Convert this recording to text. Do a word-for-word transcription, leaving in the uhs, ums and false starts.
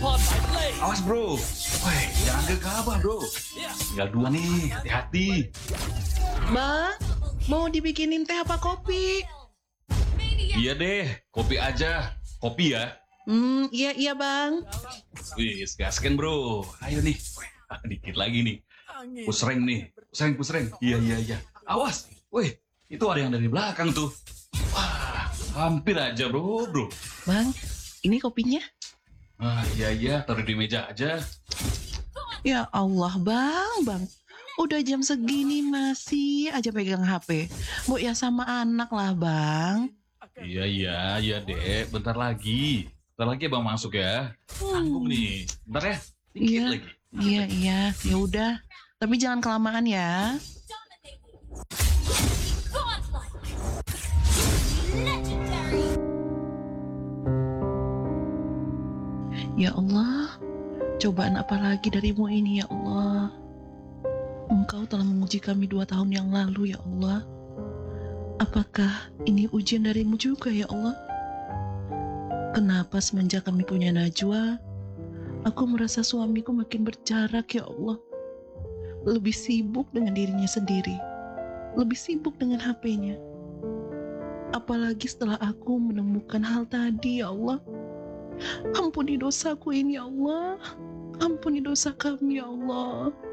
Awas bro, woi jangan gegabah bro. Tinggal dua nih, hati-hati. Bang, mau dibikinin teh apa kopi? Iya deh, kopi aja. Kopi ya. Hmm, iya iya bang. Wih, gasken bro. Ayo nih. Ah, dikit lagi nih. Pusreng nih. Pusreng, pusreng. Iya, iya, iya. Awas. Wih, itu ada yang dari belakang tuh. Wah, hampir aja bro, bro. Bang, ini kopinya. Ah, iya, iya. Taruh di meja aja. Ya Allah bang, bang. Udah jam segini masih aja pegang H P. Bu ya sama anak lah bang. Iya, iya, iya dek. Bentar lagi. Bentar lagi bang masuk ya. Tanggung nih. Bentar ya. Dikit Iya, lagi. iya, iya. Ya udah. Tapi jangan kelamaan ya. Ya Allah, cobaan apa lagi darimu ini ya Allah. Engkau telah menguji kami dua tahun yang lalu ya Allah. Apakah ini ujian darimu juga ya Allah? Kenapa semenjak kami punya Najwa, aku merasa suamiku makin berjarak ya Allah. Lebih sibuk dengan dirinya sendiri. Lebih sibuk dengan H P-nya. Apalagi setelah aku menemukan hal tadi ya Allah. Ampuni dosaku ini ya Allah. Ampuni dosa kami ya Allah.